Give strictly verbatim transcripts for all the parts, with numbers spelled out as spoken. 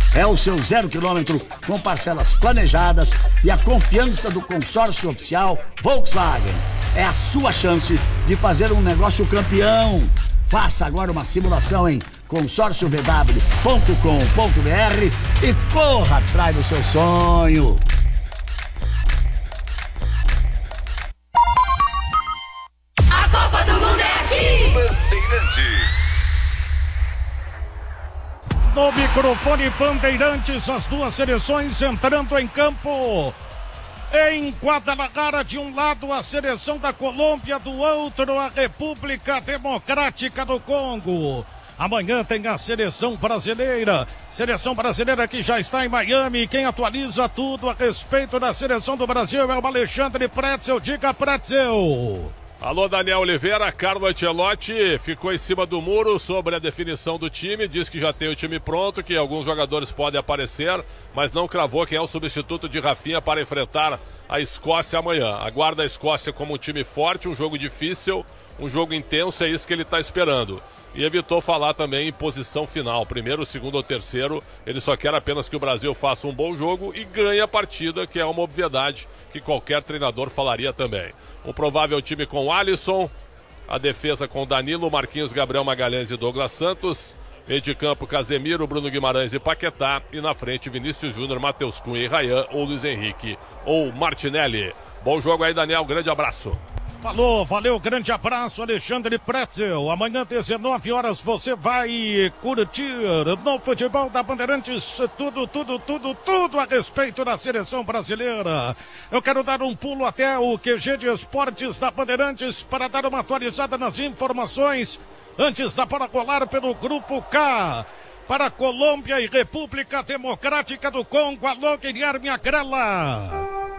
É o seu zero quilômetro com parcelas planejadas e a confiança do consórcio oficial Volkswagen. É a sua chance de fazer um negócio campeão. Faça agora uma simulação em consórcio v w ponto com ponto b r e corra atrás do seu sonho. A Copa do Mundo é aqui! Bandeirantes. No microfone Bandeirantes, as duas seleções entrando em campo. Em Guadalajara, de um lado a seleção da Colômbia, do outro a República Democrática do Congo. Amanhã tem a seleção brasileira, seleção brasileira que já está em Miami. Quem atualiza tudo a respeito da seleção do Brasil é o Alexandre Pretzel. Diga, Pretzel. Alô, Daniel Oliveira. Carlo Ancelotti ficou em cima do muro sobre a definição do time, diz que já tem o time pronto, que alguns jogadores podem aparecer, mas não cravou quem é o substituto de Rafinha para enfrentar a Escócia amanhã. Aguarda a Escócia como um time forte, um jogo difícil, um jogo intenso, é isso que ele está esperando. E evitou falar também em posição final, primeiro, segundo ou terceiro. Ele só quer apenas que o Brasil faça um bom jogo e ganhe a partida, que é uma obviedade que qualquer treinador falaria também. Um provável time com Alisson, a defesa com Danilo, Marquinhos, Gabriel Magalhães e Douglas Santos, meio de campo Casemiro, Bruno Guimarães e Paquetá, e na frente Vinícius Júnior, Matheus Cunha e Ryan, ou Luiz Henrique ou Martinelli. Bom jogo aí, Daniel, grande abraço. Falou, valeu, grande abraço, Alexandre Pretzel. Amanhã, dezenove horas, você vai curtir no futebol da Bandeirantes tudo, tudo, tudo, tudo a respeito da seleção brasileira. Eu quero dar um pulo até o Q G de Esportes da Bandeirantes para dar uma atualizada nas informações antes da bola rolar pelo Grupo K. Para Colômbia e República Democrática do Congo. Alô, Guilherme Agrela.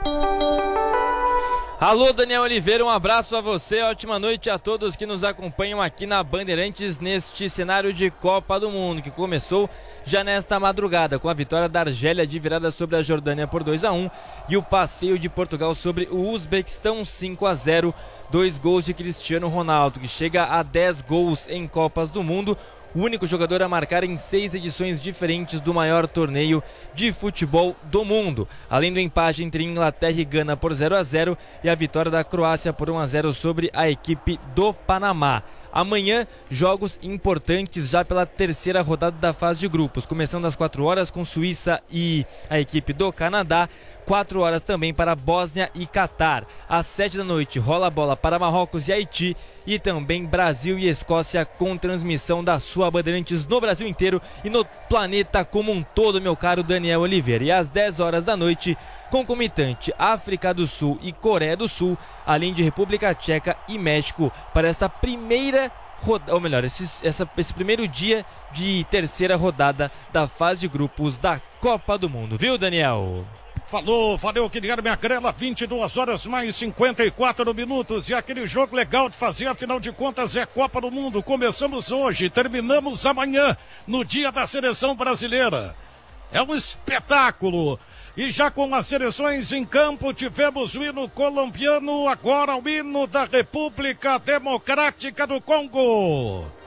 Alô, Daniel Oliveira, um abraço a você, ótima noite a todos que nos acompanham aqui na Bandeirantes neste cenário de Copa do Mundo, que começou já nesta madrugada com a vitória da Argélia de virada sobre a Jordânia por dois a um e o passeio de Portugal sobre o Uzbequistão cinco a zero, dois gols de Cristiano Ronaldo, que chega a dez gols em Copas do Mundo, o único jogador a marcar em seis edições diferentes do maior torneio de futebol do mundo. Além do empate entre Inglaterra e Gana por zero a zero e a vitória da Croácia por um a zero sobre a equipe do Panamá. Amanhã, jogos importantes já pela terceira rodada da fase de grupos, começando às quatro horas com Suíça e a equipe do Canadá, quatro horas também para Bósnia e Catar. Às sete da noite rola a bola para Marrocos e Haiti e também Brasil e Escócia com transmissão da sua Bandeirantes no Brasil inteiro e no planeta como um todo, meu caro Daniel Oliveira. E às dez horas da noite, concomitante África do Sul e Coreia do Sul, além de República Tcheca e México, para esta primeira rodada, ou melhor, esse, essa, esse primeiro dia de terceira rodada da fase de grupos da Copa do Mundo, viu, Daniel? Falou, valeu, Guilherme Agrela, vinte e duas horas mais cinquenta e quatro minutos, e aquele jogo legal de fazer, afinal de contas é Copa do Mundo. Começamos hoje, terminamos amanhã, no dia da seleção brasileira. É um espetáculo. E já com as seleções em campo, tivemos o hino colombiano, agora o hino da República Democrática do Congo.